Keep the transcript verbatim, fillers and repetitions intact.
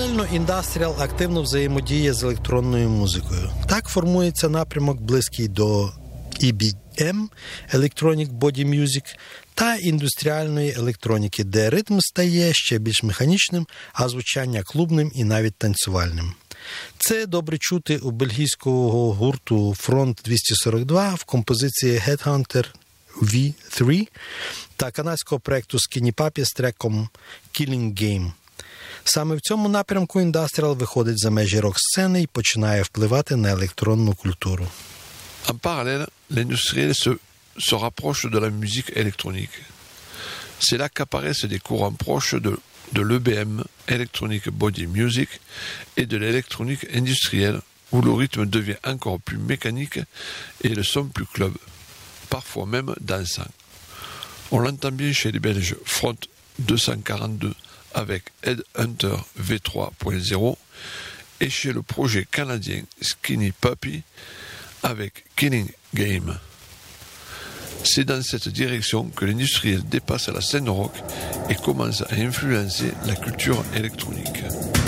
Паралельно індастріал активно взаємодіє з електронною музикою. Так формується напрямок, близький до і бі ем – Electronic Body Music, та індустріальної електроніки, де ритм стає ще більш механічним, а звучання клубним і навіть танцювальним. Це добре чути у бельгійського гурту Фронт двісті сорок два в композиції Headhunter ві три та канадського проєкту Skinny Puppy з треком Killing Game. Саме в цьому напрямку індастріал виходить за межі рок-сцени і починає впливати на електронну культуру. En parallèle, l'industriel se, se rapproche de la musique électronique. C'est là qu'apparaissent des courants proches de, de l'E B M, Electronic Body Music, et de l'électronique industrielle, où le rythme devient encore plus mécanique et le son plus club, parfois même dansant. On l'entend bien chez les Belges Front deux cent quarante-deux avec Headhunter V trois point zéro et chez le projet canadien Skinny Puppy avec Killing Game. C'est dans cette direction que l'industriel dépasse la scène rock et commence à influencer la culture électronique.